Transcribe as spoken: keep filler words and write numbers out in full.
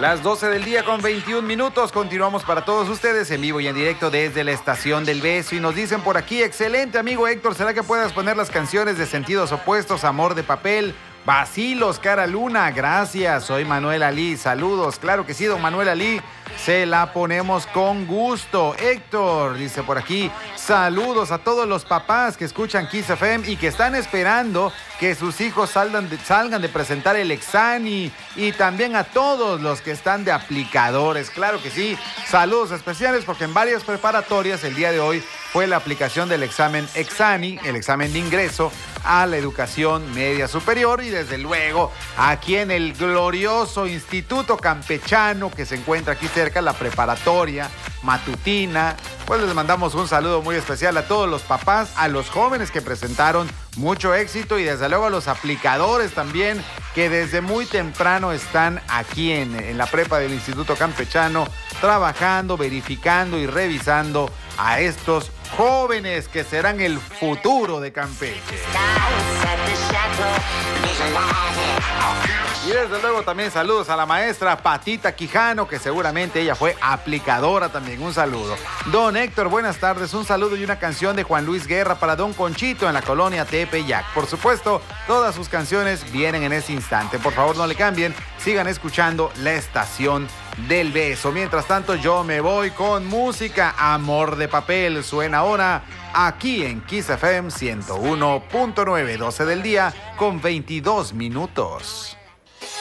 Las doce del día con veintiún minutos. Continuamos para todos ustedes en vivo y en directo desde la Estación del Beso. Y nos dicen por aquí, excelente amigo Héctor, ¿será que puedas poner las canciones de Sentidos Opuestos, Amor de Papel, Vacilos, Cara Luna? Gracias, soy Manuel Ali, saludos. Claro que sí, don Manuel Ali, se la ponemos con gusto. Héctor dice por aquí, saludos a todos los papás que escuchan Kiss F M y que están esperando que sus hijos salgan de, salgan de presentar el examen, y también a todos los que están de aplicadores. Claro que sí, saludos especiales porque en varias preparatorias el día de hoy fue la aplicación del examen Exani, el examen de ingreso a la educación media superior, y desde luego aquí en el glorioso Instituto Campechano que se encuentra aquí cerca, la preparatoria matutina. Pues les mandamos un saludo muy especial a todos los papás, a los jóvenes que presentaron mucho éxito y desde luego a los aplicadores también que desde muy temprano están aquí en, en la prepa del Instituto Campechano trabajando, verificando y revisando a estos jóvenes que serán el futuro de Campeche. Y desde luego también saludos a la maestra Patita Quijano, que seguramente ella fue aplicadora también. Un saludo. Don Héctor, buenas tardes. Un saludo y una canción de Juan Luis Guerra para Don Conchito en la colonia Tepeyac. Por supuesto, todas sus canciones vienen en ese instante. Por favor, no le cambien. Sigan escuchando la Estación del Beso. Mientras tanto, yo me voy con música. Amor de Papel suena ahora aquí en Kiss F M ciento uno punto nueve, doce del día con veintidós minutos.